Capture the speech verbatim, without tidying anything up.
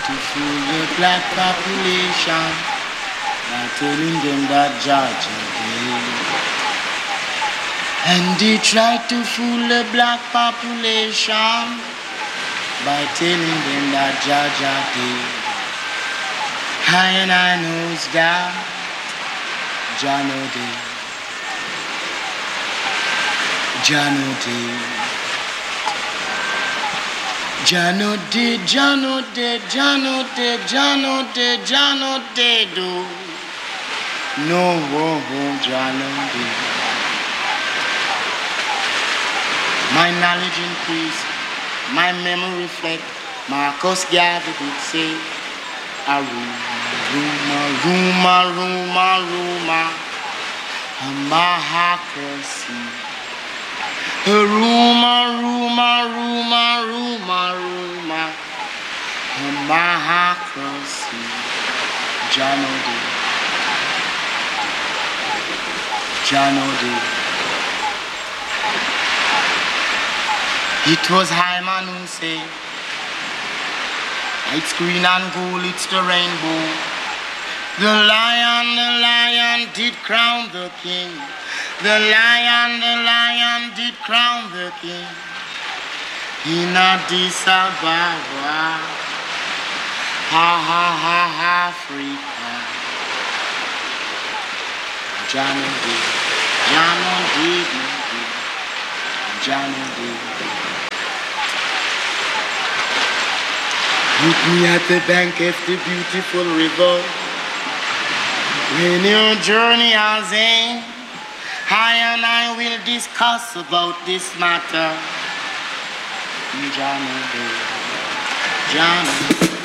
to fool the black population by telling them that Georgia Day. And they tried to fool the black population by telling them that Georgia Day. I and I knows that Jano Day. Jano Day. Jano Day, Jano Day, Jano Day, Jano Day, Jano Day do. No, oh, oh, Jano Day. My knowledge increase, my memory reflect. Marcus Garvey would say, a rumor, rumor, rumor, rumor, a mahacracy. A rumor, rumor, rumor, rumor, rumor, a mahacracy. Jano Day. Jano Day. It was Hyman who said, it's green and gold, it's the rainbow. The lion, the lion did crown the king. The lion, the lion did crown the king. In Addis Ababa, ha ha ha, Africa. Jano Day, Jano Day, Jano Day. Meet me at the bank of the beautiful river. When your journey has end, I and I will discuss about this matter. Jano Day, Jano Day.